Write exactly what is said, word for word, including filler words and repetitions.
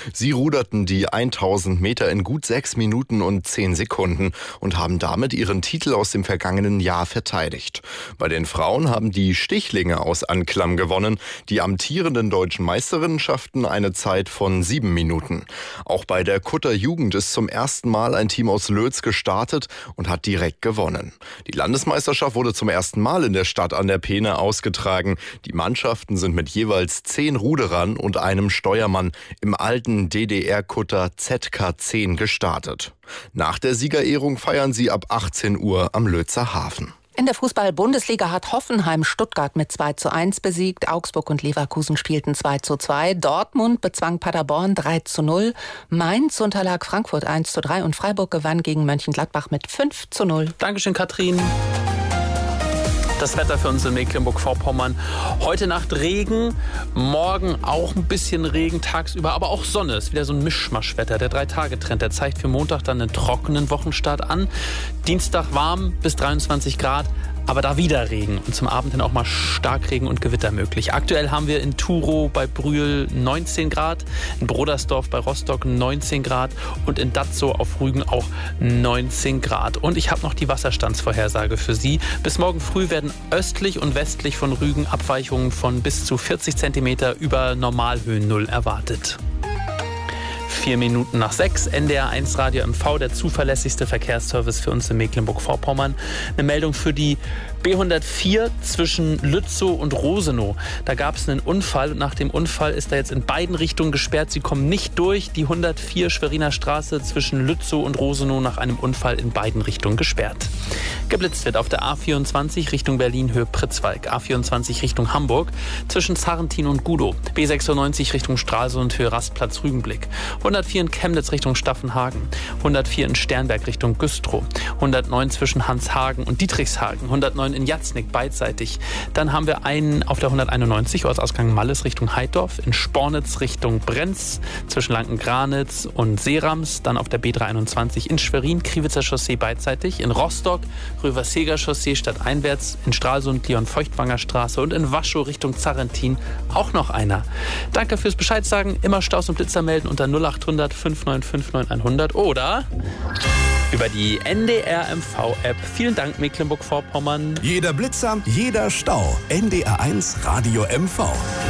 Sie ruderten die tausend Meter in gut sechs Minuten und zehn Sekunden und haben damit ihren Titel aus dem vergangenen Jahr verteidigt. Bei den Frauen haben die Stichlinge aus Anklam gewonnen. Die amtierenden deutschen Meisterinnen schafften eine Zeit von sieben Minuten. Auch bei der Kutter Jugend ist zum ersten Mal ein Team aus Lötz gestartet und hat direkt gewonnen. Die Landesmeisterschaft wurde zum ersten Mal in der Stadt an der Peene ausgetragen. Die Mannschaften sind mit jeweils zehn Ruderern und einem Steuermann im alten D D R-Kutter Z K zehn gestartet. Nach der Siegerehrung feiern sie ab achtzehn Uhr am Lötzer Hafen. In der Fußball-Bundesliga hat Hoffenheim Stuttgart mit zwei zu eins besiegt. Augsburg und Leverkusen spielten zwei zu zwei. Dortmund bezwang Paderborn drei zu null. Mainz unterlag Frankfurt eins zu drei und Freiburg gewann gegen Mönchengladbach mit fünf zu null. Dankeschön, Katrin. Das Wetter für uns in Mecklenburg-Vorpommern. Heute Nacht Regen, morgen auch ein bisschen Regen tagsüber, aber auch Sonne. Ist wieder so ein Mischmaschwetter. Der Drei-Tage-Trend, der zeigt für Montag dann einen trockenen Wochenstart an. Dienstag warm bis dreiundzwanzig Grad. Aber da wieder Regen und zum Abend hin auch mal Starkregen und Gewitter möglich. Aktuell haben wir in Turow bei Brühl neunzehn Grad, in Brodersdorf bei Rostock neunzehn Grad und in Datzow auf Rügen auch neunzehn Grad. Und ich habe noch die Wasserstandsvorhersage für Sie. Bis morgen früh werden östlich und westlich von Rügen Abweichungen von bis zu vierzig Zentimeter über Normalhöhen Null erwartet. Vier Minuten nach sechs, N D R eins Radio M V, der zuverlässigste Verkehrsservice für uns in Mecklenburg-Vorpommern. Eine Meldung für die B hundertvier zwischen Lützow und Rosenow. Da gab es einen Unfall und nach dem Unfall ist er jetzt in beiden Richtungen gesperrt. Sie kommen nicht durch. Die hundertvier Schweriner Straße zwischen Lützow und Rosenow nach einem Unfall in beiden Richtungen gesperrt. Geblitzt wird auf der A vierundzwanzig Richtung Berlin Höhe Pritzwalk, A vierundzwanzig Richtung Hamburg zwischen Zarrentin und Gudow, B sechsundneunzig Richtung Stralsund Höhe Rastplatz Rügenblick, hundertvier in Chemnitz Richtung Staffenhagen, hundertvier in Sternberg Richtung Güstrow, hundertneun zwischen Hanshagen und Dietrichshagen, hundertneun in Jatznick beidseitig. Dann haben wir einen auf der hunderteinundneunzig Ortsausgang Malles Richtung Heidorf, in Spornitz Richtung Brenz zwischen Lanken-Granitz und Seerams, dann auf der B dreiundzwanzig in Schwerin, Kriwitzer Chaussee beidseitig, in Rostock Röverseger Chaussee stadteinwärts, in Stralsund Leon-Feuchtwanger Straße und in Waschow Richtung Zarrentin auch noch einer. Danke fürs Bescheid sagen, immer Staus und Blitzer melden unter null achthundert fünf neun fünf neun hundert oder über die N D R M V-App. Vielen Dank, Mecklenburg-Vorpommern. Jeder Blitzer, jeder Stau. N D R eins Radio M V.